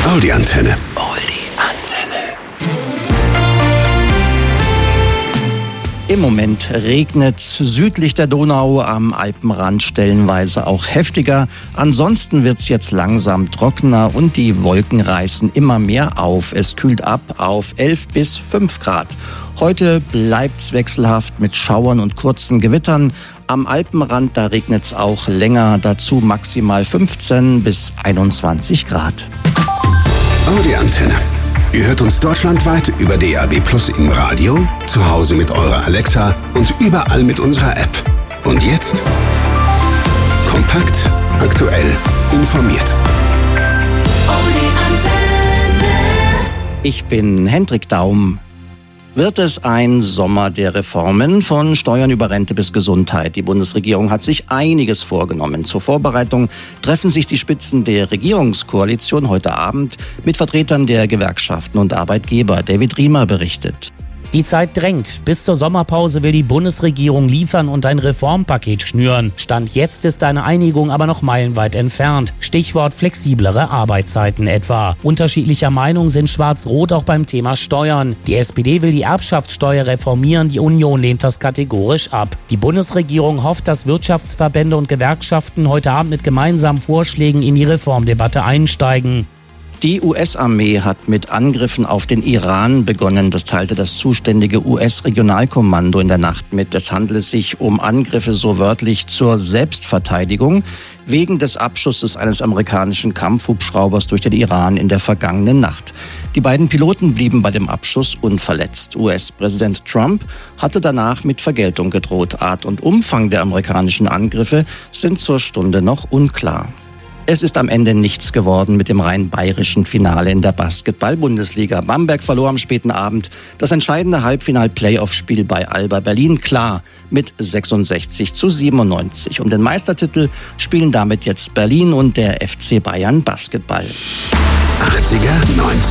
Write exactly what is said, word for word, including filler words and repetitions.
Audi-Antenne. Im Moment regnet es südlich der Donau, am Alpenrand stellenweise auch heftiger. Ansonsten wird es jetzt langsam trockener und die Wolken reißen immer mehr auf. Es kühlt ab auf elf bis fünf Grad. Heute bleibt es wechselhaft mit Schauern und kurzen Gewittern. Am Alpenrand, da regnet es auch länger, dazu maximal fünfzehn bis einundzwanzig Grad. Audi-Antenne. Ihr hört uns deutschlandweit über D A B Plus im Radio, zu Hause mit eurer Alexa und überall mit unserer App. Und jetzt kompakt, aktuell, informiert. Ich bin Hendrik Daum. Wird es ein Sommer der Reformen, von Steuern über Rente bis Gesundheit? Die Bundesregierung hat sich einiges vorgenommen. Zur Vorbereitung treffen sich die Spitzen der Regierungskoalition heute Abend mit Vertretern der Gewerkschaften und Arbeitgeber. David Riemer berichtet. Die Zeit drängt. Bis zur Sommerpause will die Bundesregierung liefern und ein Reformpaket schnüren. Stand jetzt ist eine Einigung aber noch meilenweit entfernt. Stichwort flexiblere Arbeitszeiten etwa. Unterschiedlicher Meinung sind Schwarz-Rot auch beim Thema Steuern. Die S P D will die Erbschaftssteuer reformieren, die Union lehnt das kategorisch ab. Die Bundesregierung hofft, dass Wirtschaftsverbände und Gewerkschaften heute Abend mit gemeinsamen Vorschlägen in die Reformdebatte einsteigen. Die U S-Armee hat mit Angriffen auf den Iran begonnen. Das teilte das zuständige U S-Regionalkommando in der Nacht mit. Es handele sich um Angriffe so wörtlich zur Selbstverteidigung wegen des Abschusses eines amerikanischen Kampfhubschraubers durch den Iran in der vergangenen Nacht. Die beiden Piloten blieben bei dem Abschuss unverletzt. U S-Präsident Trump hatte danach mit Vergeltung gedroht. Art und Umfang der amerikanischen Angriffe sind zur Stunde noch unklar. Es ist am Ende nichts geworden mit dem rein bayerischen Finale in der Basketball-Bundesliga. Bamberg verlor am späten Abend das entscheidende Halbfinal-Playoff-Spiel bei Alba Berlin klar mit sechsundsechzig zu siebenundneunzig. Um den Meistertitel spielen damit jetzt Berlin und der F C Bayern Basketball. achtziger, neunziger